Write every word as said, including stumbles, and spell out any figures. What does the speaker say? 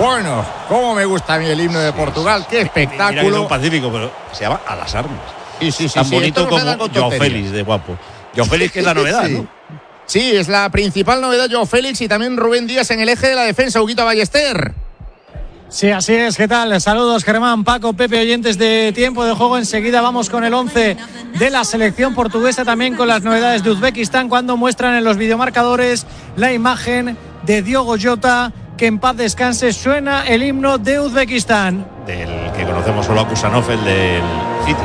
Bueno, cómo me gusta a mí el himno de Portugal, qué espectáculo. Mira que es un pacífico, pero se llama A las Armas. Sí, sí, sí, tan sí, bonito como no Joao Félix de guapo. Joao Félix, que es la novedad, sí. ¿no? Sí, es la principal novedad, Joao Félix, y también Rubén Díaz en el eje de la defensa, Huguito Ballester. Sí, así es. ¿Qué tal? Saludos, Germán, Paco, Pepe, oyentes de Tiempo de Juego. Enseguida vamos con el once de la selección portuguesa, también con las novedades de Uzbekistán, cuando muestran en los videomarcadores la imagen de Diogo Jota, que en paz descanse. Suena el himno de Uzbekistán. Del que conocemos solo a Kusanov, el del City.